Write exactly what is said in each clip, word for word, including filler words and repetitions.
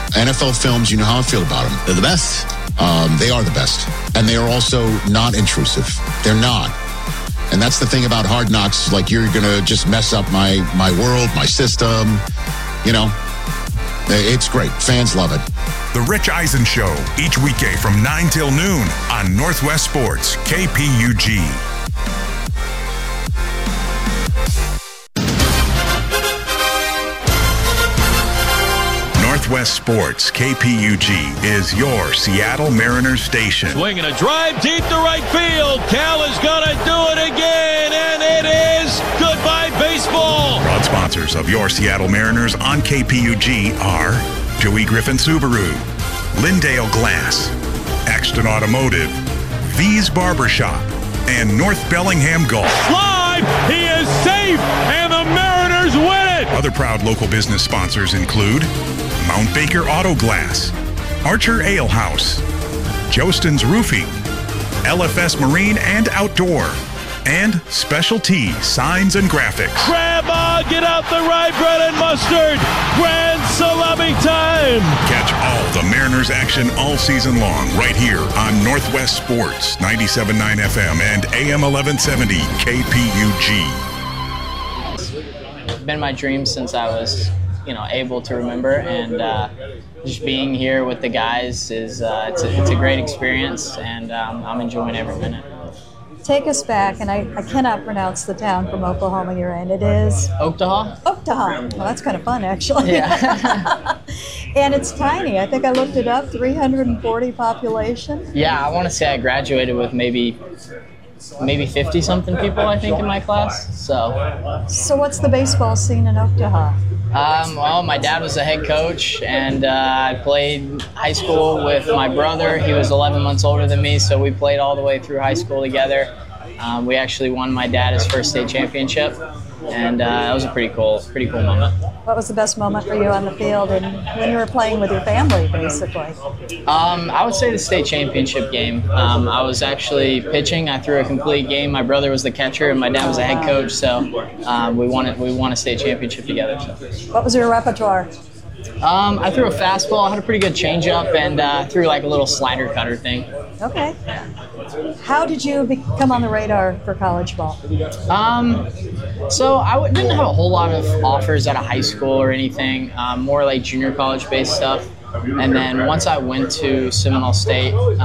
N F L films, you know how I feel about them. They're the best. Um, they are the best. And they are also not intrusive. They're not. And that's the thing about Hard Knocks. Like, you're going to just mess up my, my world, my system. You know, it's great. Fans love it. The Rich Eisen Show, each weekday from nine till noon on Northwest Sports, K P U G. Northwest Sports, K P U G, is your Seattle Mariners station. Swinging a drive deep to right field. Cal is going to do it again, and it is goodbye baseball. Proud sponsors of your Seattle Mariners on K P U G are Joey Griffin Subaru, Lindale Glass, Axton Automotive, V's Barbershop, and North Bellingham Golf. Live, he is safe, and the Mariners win it. Other proud local business sponsors include Mount Baker Auto Glass, Archer Ale House, Jostin's Roofing, L F S Marine and Outdoor, and Specialty Signs and Graphics. Grandma, get out the rye bread and mustard. Grand salami time. Catch all the Mariners action all season long right here on Northwest Sports, ninety-seven point nine F M and A M eleven seventy K P U G. It's been my dream since I was, you know, able to remember, and uh, just being here with the guys is uh, it's, a, it's a great experience, and um, I'm enjoying every minute. Take us back, and I, I cannot pronounce the town from Oklahoma you're in. It is? Oktaha. Oktaha. Well, that's kind of fun, actually. Yeah. And it's tiny. I think I looked it up, three hundred forty population. Yeah, I want to say I graduated with maybe maybe fifty-something people, I think, in my class. So. So what's the baseball scene in Oktaha? Um, well, my dad was a head coach, and uh, I played high school with my brother. He was eleven months older than me, so we played all the way through high school together. Um, we actually won my dad his first state championship, and uh, that was a pretty cool, pretty cool moment. What was the best moment for you on the field and when you were playing with your family, basically? Um, I would say the state championship game. Um, I was actually pitching. I threw a complete game. My brother was the catcher, and my dad was the head coach. So um, we won it. We won a state championship together. So. What was your repertoire? Um, I threw a fastball. I had a pretty good changeup, and uh, threw like a little slider cutter thing. Okay. How did you become on the radar for college ball? Um, so I w- didn't have a whole lot of offers out of high school or anything, um, more like junior college-based stuff. And then once I went to Seminole State, um,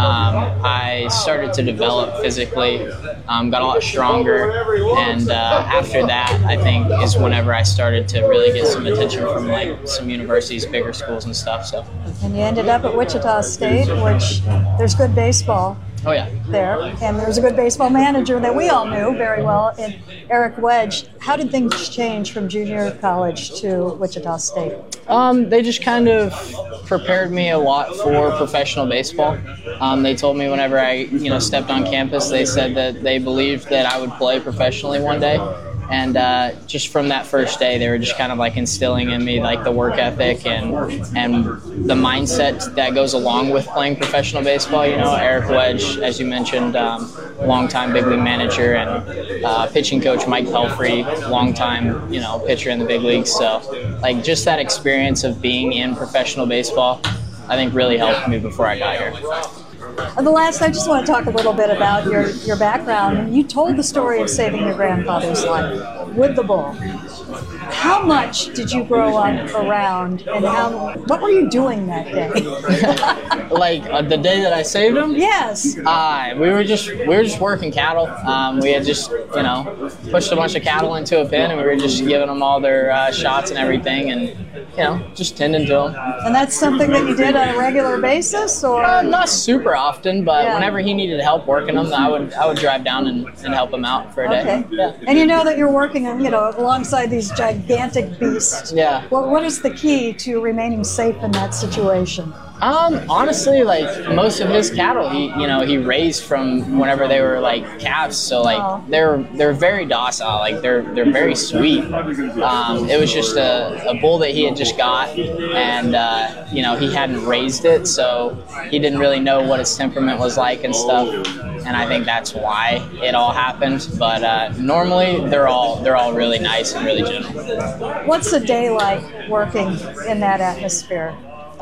I started to develop physically, um, got a lot stronger, and uh, after that, I think, is whenever I started to really get some attention from like some universities, bigger schools and stuff. So. And you ended up at Wichita State, which there's good baseball. Oh, yeah. There, and there's a good baseball manager that we all knew very well, in Eric Wedge. How did things change from junior college to Wichita State? Um, they just kind of prepared me a lot for professional baseball. Um, they told me whenever I, you know, stepped on campus, they said that they believed that I would play professionally one day. And uh, just from that first day, they were just kind of like instilling in me like the work ethic and and the mindset that goes along with playing professional baseball. You know, Eric Wedge, as you mentioned, um, longtime big league manager, and uh, pitching coach Mike Pelfrey, longtime, you know, pitcher in the big leagues. So like just that experience of being in professional baseball, I think really helped me before I got here. And the last, I just want to talk a little bit about your, your background. You told the story of saving your grandfather's life with the bull. How much did you grow up around, and how? What were you doing that day? Like uh, the day that I saved him? Yes. Uh, we were just we were just working cattle. Um, we had just you know pushed a bunch of cattle into a pen, and we were just giving them all their uh, shots and everything, and you know just tending to them. And that's something that you did on a regular basis, or uh, not super often, but yeah. whenever he needed help working them, I would I would drive down and, and help him out for a day. Okay. Yeah. And you know that you're working on you know alongside these gigantic beasts. Yeah. What What is the key to remaining safe in that situation? Um, honestly, like most of his cattle, he you know he raised from whenever they were like calves, so like Oh. they're they're very docile, like they're they're very sweet. Um, it was just a, a bull that he had just got, and uh, you know he hadn't raised it, so he didn't really know what his temperament was like and stuff. And I think that's why it all happened. But uh, normally they're all they're all really nice and really gentle. What's a day like working in that atmosphere?